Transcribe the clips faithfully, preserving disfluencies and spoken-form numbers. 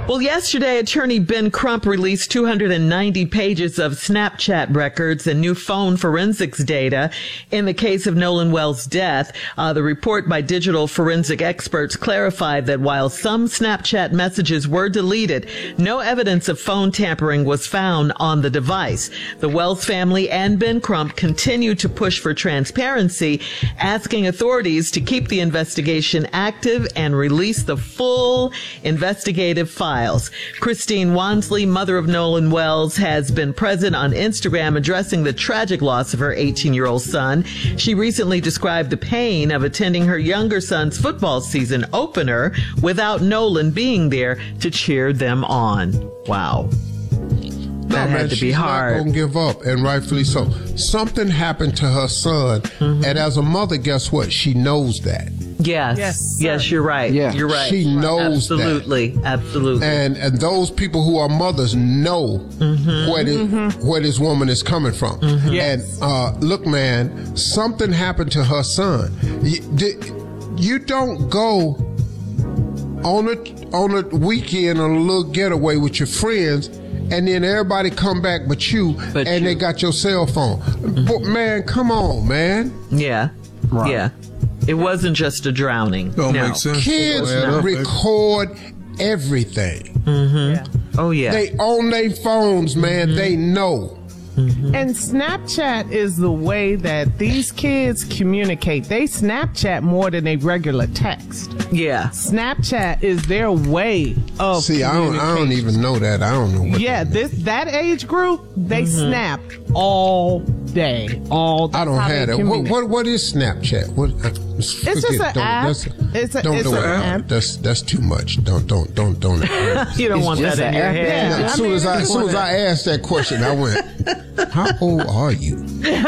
Well, yesterday, attorney Ben Crump released two hundred ninety pages of Snapchat records and new phone forensics data in the case of Nolan Wells' death. Uh, the report by digital forensic experts clarified that while some Snapchat messages were deleted, no evidence of phone tampering was found on the device. The Wells family and Ben Crump continue to push for transparency, asking authorities to keep the investigation active and release the full investigative files. Christine Wansley, mother of Nolan Wells, has been present on Instagram addressing the tragic loss of her eighteen-year-old son. She recently described the pain of attending her younger son's football season opener without Nolan being there to cheer them on. Wow. No, That man, had to she's be hard. not gonna give up, and rightfully so. Something happened to her son, mm-hmm. and as a mother, guess what? She knows that. Yes. Yes, Yes, you're right. Yeah. You're right. She knows absolutely, that. Absolutely. And and those people who are mothers know mm-hmm. where, this, mm-hmm. where this woman is coming from. Mm-hmm. Yes. And uh, look, man, something happened to her son. You, you don't go on a on a weekend on a little getaway with your friends, and then everybody come back but you, But and you. they got your cell phone. Mm-hmm. But man, come on, man. Yeah. Right. Yeah. It wasn't just a drowning. Don't no. make sense. Kids No. record everything. Mm-hmm. Yeah. Oh, yeah. They own their phones, man. Mm-hmm. They know. And Snapchat is the way that these kids communicate. They Snapchat more than they regular text. yeah. Snapchat is their way of See, I don't. I don't even know that. I don't know. What Yeah, that this that age group, they snap all day, all. I don't how they have that. What, communicate. what What is Snapchat? What? I, It's just an app. That's, It's a- don't, it's don't, an app. That's that's too much. Don't don't don't don't. You don't It's want just that in an your app. head. Yeah. as I soon mean, as I it's as soon as I asked that question, I went, "How old are you?"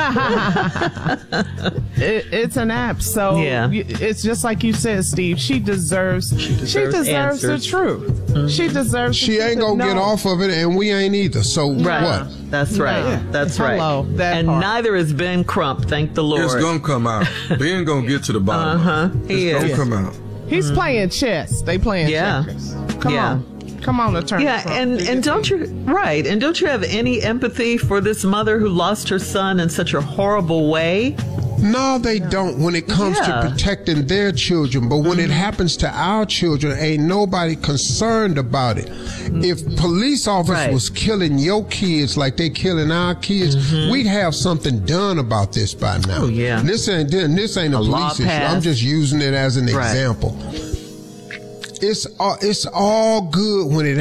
It, it's an app, so Yeah. y- it's just like you said, Steve. She deserves. She deserves deserves, answers. the truth. She deserves. the She truth ain't gonna to get know. off of it, and we ain't either. So Right. what? That's right. Yeah. That's right. Hello, that and part. neither is Ben Crump, thank the Lord. It's gonna come out. Ben gonna get to the bottom. Uh-huh. Of it. He It's is. gonna come out. He's playing chess. They playing Yeah. checkers. Come Yeah. on, come on, Attorney Yeah, Trump. and, Do and your don't thing. you, right, and don't you have any empathy for this mother who lost her son in such a horrible way? No, they don't when it comes Yeah. to protecting their children. But when it happens to our children, ain't nobody concerned about it. If police officers Right. was killing your kids like they killing our kids, we'd have something done about this by now. Oh, yeah. This ain't this ain't a, A law police issue. I'm passed. just using it as an Right. example. It's all, it's all good when it